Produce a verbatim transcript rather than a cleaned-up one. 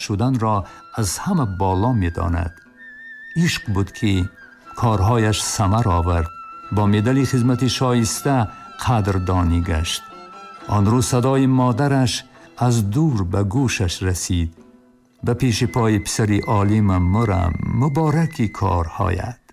شدن را از همه بالا می داند. عشق بود که کارهایش ثمر آورد. با مدال خدمت شایسته قدردانی گشت. آن روز صدای مادرش از دور به گوشش رسید. به پیش پای پسری عالم مرم مبارکی کارهایت.